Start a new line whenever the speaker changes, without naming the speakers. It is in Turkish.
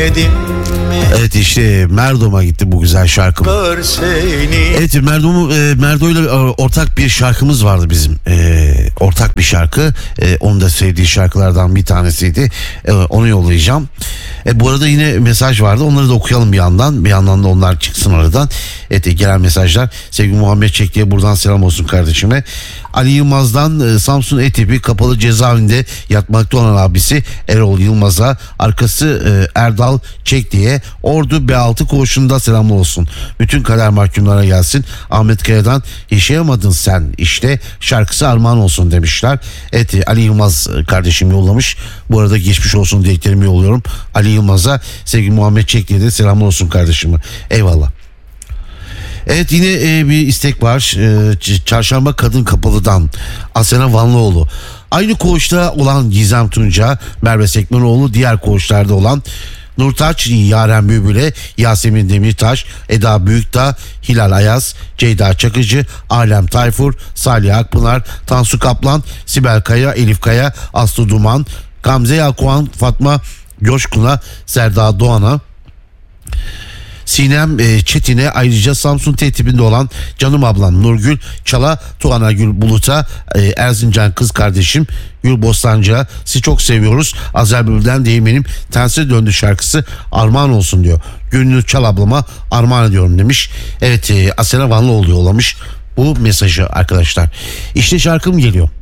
Sevmedim mi?
Evet, işte Merdom'a gitti bu güzel şarkım. Evet, Merdo ile ortak bir şarkımız vardı bizim. Ortak bir şarkı. Onun da sevdiği şarkılardan bir tanesiydi. Onu yollayacağım. Bu arada yine mesaj vardı. Onları da okuyalım bir yandan. Bir yandan da onlar çıksın aradan. Evet, gelen mesajlar. Sevgili Muhammed Çekli'ye buradan selam olsun kardeşime. Ali Yılmaz'dan Samsun Etepi kapalı cezaevinde yatmakta olan abisi Erol Yılmaz'a, arkası Erdal Çekli'ye Ordu B6 koğuşunda selamlı olsun. Bütün kader mahkumlara gelsin. Ahmet Kaya'dan yaşayamadın sen işte şarkısı armağan olsun demişler. Evet, Ali Yılmaz kardeşim yollamış. Bu arada geçmiş olsun dileklerimi yolluyorum Ali Yılmaz'a. Sevgili Muhammed Çekli'ye de selamlar olsun kardeşime. Eyvallah. Evet, yine bir istek var. Çarşamba Kadın Kapalı'dan Asena Vanlıoğlu. Aynı koğuşta olan Gizem Tunca, Merve Sekmenoğlu, diğer koğuşlarda olan Nurtaç, Yaren Bülbül'e, Yasemin Demirtaş, Eda Büyükdağ, Hilal Ayaz, Ceyda Çakıcı, Alem Tayfur, Salih Akpınar, Tansu Kaplan, Sibel Kaya, Elif Kaya, Aslı Duman, Gamze Yalkoğan, Fatma Coşkun'a, Serda Doğan'a, Sinem Çetin'e, ayrıca Samsun tertibinde olan canım ablam Nurgül Çala, Tuana Gül Bulut'a, Erzincan kız kardeşim Gül Bostancı'ya sizi çok seviyoruz. Azer Bülbül'den Değirmenim Terse Döndü şarkısı armağan olsun diyor. Gönlü Çal ablama armağan ediyorum demiş. Evet, Asena Vanlıoğlu yollamış bu mesajı arkadaşlar. İşte şarkım geliyor.